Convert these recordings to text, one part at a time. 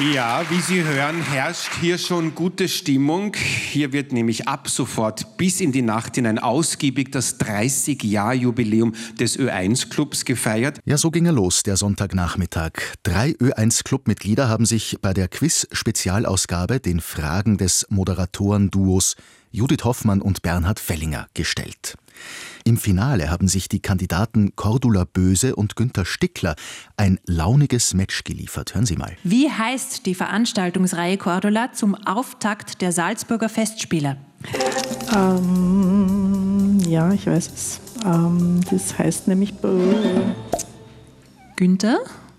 Ja, wie Sie hören, herrscht hier schon gute Stimmung. Hier wird nämlich ab sofort bis in die Nacht hinein ausgiebig das 30-Jahr-Jubiläum des Ö1-Clubs gefeiert. Ja, so ging er los, der Sonntagnachmittag. 3 Ö1-Club-Mitglieder haben sich bei der Quiz-Spezialausgabe den Fragen des Moderatoren-Duos Judith Hoffmann und Bernhard Fellinger gestellt. Im Finale haben sich die Kandidaten Cordula Böse und Günther Stickler ein launiges Match geliefert. Hören Sie mal. Wie heißt die Veranstaltungsreihe Cordula zum Auftakt der Salzburger Festspiele? Ja, ich weiß es. Das heißt nämlich... Günther?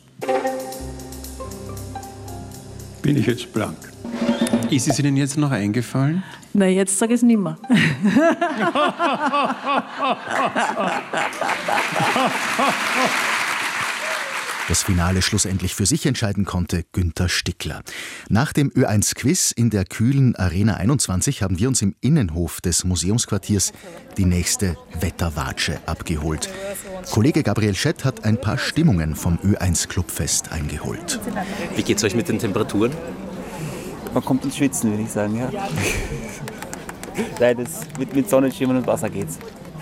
Bin ich jetzt blank. Ist es Ihnen jetzt noch eingefallen? Na, jetzt sage ich es nicht mehr. Das Finale schlussendlich für sich entscheiden konnte Günther Stickler. Nach dem Ö1-Quiz in der kühlen Arena 21 haben wir uns im Innenhof des Museumsquartiers die nächste Wetterwatsche abgeholt. Kollege Gabriel Schett hat ein paar Stimmungen vom Ö1-Clubfest eingeholt. Wie geht's euch mit den Temperaturen? Man kommt ins Schwitzen, würde ich sagen, ja. Nein, mit Sonnenschirmen und Wasser geht's.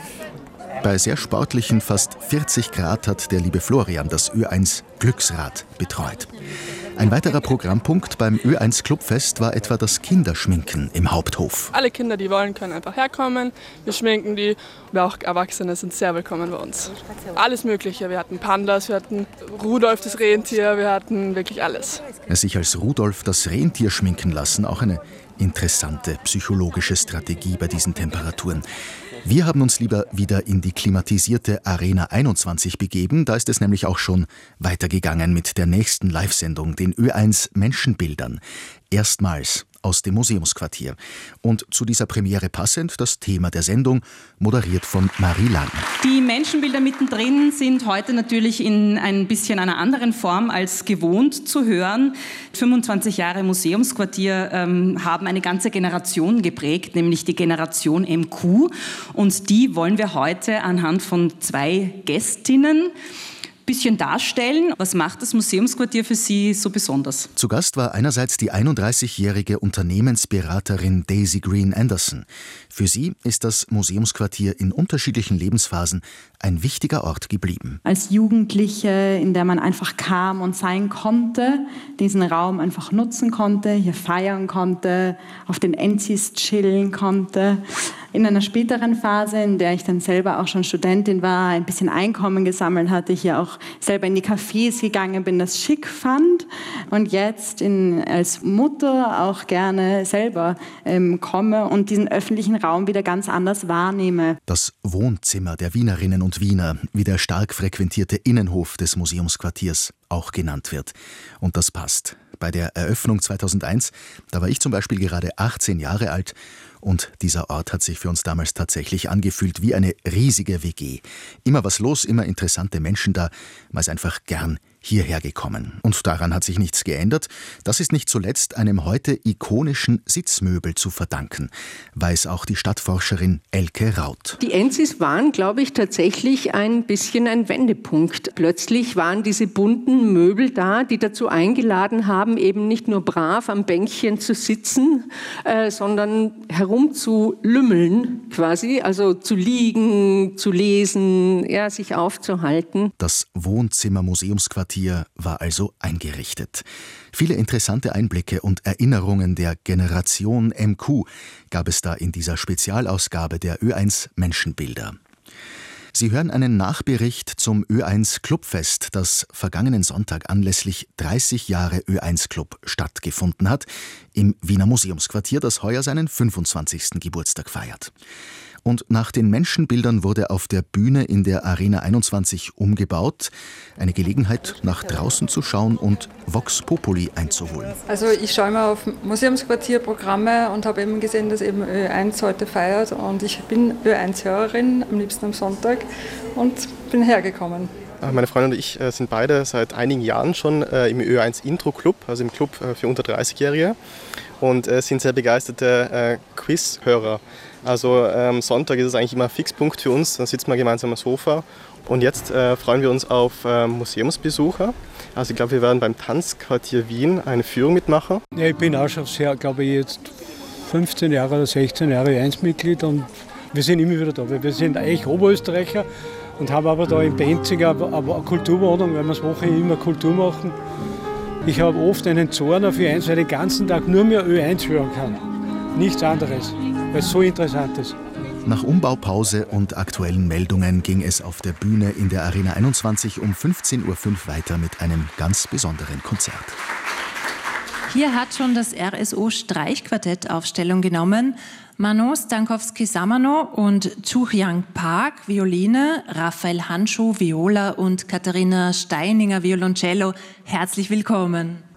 Bei sehr sportlichen fast 40 Grad hat der liebe Florian das Ö1 Glücksrad betreut. Ein weiterer Programmpunkt beim Ö1 Clubfest war etwa das Kinderschminken im Haupthof. Alle Kinder, die wollen, können einfach herkommen. Wir schminken die. Wir auch Erwachsene sind sehr willkommen bei uns. Alles Mögliche. Wir hatten Pandas, wir hatten Rudolf das Rentier, wir hatten wirklich alles. Sich als Rudolf das Rentier schminken lassen, auch eine interessante psychologische Strategie bei diesen Temperaturen. Wir haben uns lieber wieder in die klimatisierte Arena 21 begeben. Da ist es nämlich auch schon weitergegangen mit der nächsten Live-Sendung, den Ö1 Menschenbildern. Erstmals aus dem Museumsquartier. Und zu dieser Premiere passend das Thema der Sendung, moderiert von Marie Lang. Die Menschenbilder mittendrin sind heute natürlich in ein bisschen einer anderen Form als gewohnt zu hören. 25 Jahre Museumsquartier haben eine ganze Generation geprägt, nämlich die Generation MQ. Und die wollen wir heute anhand von 2 Gästinnen bisschen darstellen. Was macht das Museumsquartier für Sie so besonders? Zu Gast war einerseits die 31-jährige Unternehmensberaterin Daisy Green Anderson. Für sie ist das Museumsquartier in unterschiedlichen Lebensphasen ein wichtiger Ort geblieben. Als Jugendliche, in der man einfach kam und sein konnte, diesen Raum einfach nutzen konnte, hier feiern konnte, auf den Enzis chillen konnte. In einer späteren Phase, in der ich dann selber auch schon Studentin war, ein bisschen Einkommen gesammelt hatte, hier auch selber in die Cafés gegangen bin, das schick fand und jetzt als Mutter auch gerne selber komme und diesen öffentlichen Raum wieder ganz anders wahrnehme. Das Wohnzimmer der Wienerinnen und Wiener, wie der stark frequentierte Innenhof des Museumsquartiers auch genannt wird. Und das passt. Bei der Eröffnung 2001, da war ich zum Beispiel gerade 18 Jahre alt und dieser Ort hat sich für uns damals tatsächlich angefühlt wie eine riesige WG. Immer was los, immer interessante Menschen da, man ist einfach gern hierher gekommen. Und daran hat sich nichts geändert. Das ist nicht zuletzt einem heute ikonischen Sitzmöbel zu verdanken, weiß auch die Stadtforscherin Elke Raut. Die Enzis waren, glaube ich, tatsächlich ein bisschen ein Wendepunkt. Plötzlich waren diese bunten Möbel da, die dazu eingeladen haben, eben nicht nur brav am Bänkchen zu sitzen, sondern herumzulümmeln quasi, also zu liegen, zu lesen, ja, sich aufzuhalten. Das Wohnzimmer-Museumsquartier war also eingerichtet. Viele interessante Einblicke und Erinnerungen der Generation MQ gab es da in dieser Spezialausgabe der Ö1 Menschenbilder. Sie hören einen Nachbericht zum Ö1 Clubfest, das vergangenen Sonntag anlässlich 30 Jahre Ö1 Club stattgefunden hat, im Wiener Museumsquartier, das heuer seinen 25. Geburtstag feiert. Und nach den Menschenbildern wurde auf der Bühne in der Arena 21 umgebaut. Eine Gelegenheit, nach draußen zu schauen und Vox Populi einzuholen. Also ich schaue immer auf Museumsquartierprogramme und habe eben gesehen, dass eben Ö1 heute feiert. Und ich bin Ö1-Hörerin, am liebsten am Sonntag, und bin hergekommen. Meine Freundin und ich sind beide seit einigen Jahren schon im Ö1 Intro Club, also im Club für unter 30-Jährige, und sind sehr begeisterte Quiz-Hörer. Also Sonntag ist es eigentlich immer ein Fixpunkt für uns, dann sitzt man gemeinsam am Sofa Und jetzt freuen wir uns auf Museumsbesucher. Also ich glaube, wir werden beim Tanzquartier Wien eine Führung mitmachen. Ja, ich bin auch schon sehr, glaube ich, jetzt 15 Jahre oder 16 Jahre Ö1-Mitglied und wir sind immer wieder da. Wir sind eigentlich Oberösterreicher und haben aber da in Benzig aber eine Kulturwohnung, weil wir das Woche immer Kultur machen. Ich habe oft einen Zorn auf Ö1, weil ich den ganzen Tag nur mehr Ö1 hören kann. Nichts anderes, weil es so interessant ist. Nach Umbaupause und aktuellen Meldungen ging es auf der Bühne in der Arena 21 um 15.05 Uhr weiter mit einem ganz besonderen Konzert. Hier hat schon das RSO-Streichquartett Aufstellung genommen. Manon Stankowski-Samano und Chu-Hyang Park, Violine, Raphael Handschuh, Viola und Katharina Steininger, Violoncello. Herzlich willkommen.